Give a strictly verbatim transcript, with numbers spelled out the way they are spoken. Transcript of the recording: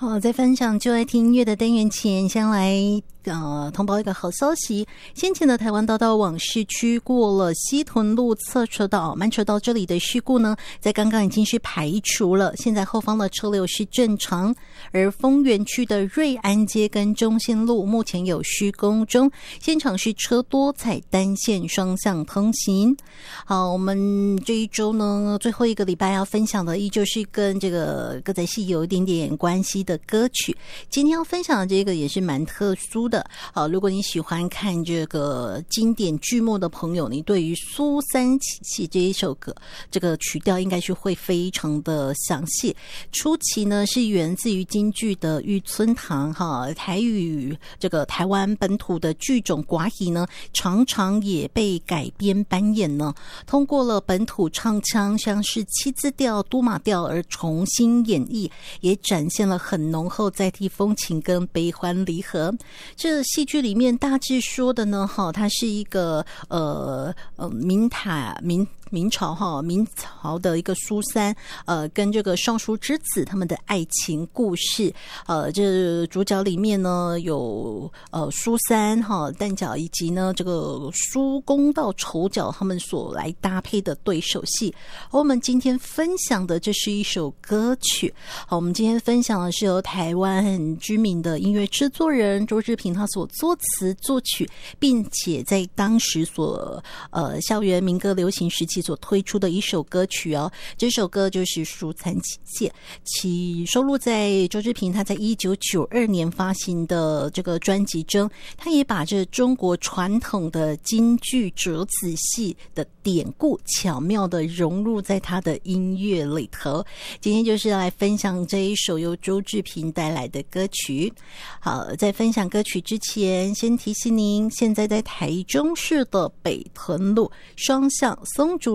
好，在分享就爱听音乐的单元前，先来呃通报一个好消息。先前的台湾大道往市区过了西屯路侧车道、慢车道这里的事故呢，在刚刚已经是排除了，现在后方的车流是正常。而丰原区的瑞安街跟中线路目前有施工中，现场是车多，采单线双向通行。好，我们这一周呢，最后一个礼拜要分享的依旧是跟这个歌仔戏有一点点关系的歌曲。今天要分享的这个也是蛮特殊的。好，如果你喜欢看这个经典剧目的朋友，你对于苏三起戏这一首歌，这个曲调应该是会非常的详细。初期呢是源自于京剧的玉村堂哈，台语这个台湾本土的剧种寡语呢，常常也被改编扮演呢，通过了本土唱腔，像是七字调、都马调而重新演绎，也展现了很浓厚在地风情跟悲欢离合。这戏剧里面大致说的呢，哈，它是一个呃呃明塔明。明朝哈，明朝的一个苏三，呃，跟这个尚书之子他们的爱情故事，呃，这主角里面呢有呃苏三哈旦角，以及呢这个苏公道丑角他们所来搭配的对手戏。而我们今天分享的这是一首歌曲，好，我们今天分享的是由台湾很知名的音乐制作人周志平他所作词作曲，并且在当时所呃校园民歌流行时期所推出的一首歌曲哦，这首歌就是《苏三起解》，其收录在周志平他在一九九二年发行的这个专辑中。他也把这中国传统的京剧折子戏的典故巧妙的融入在他的音乐里头。今天就是要来分享这一首由周志平带来的歌曲。好，在分享歌曲之前，先提醒您，现在在台中市的北屯路双向松竹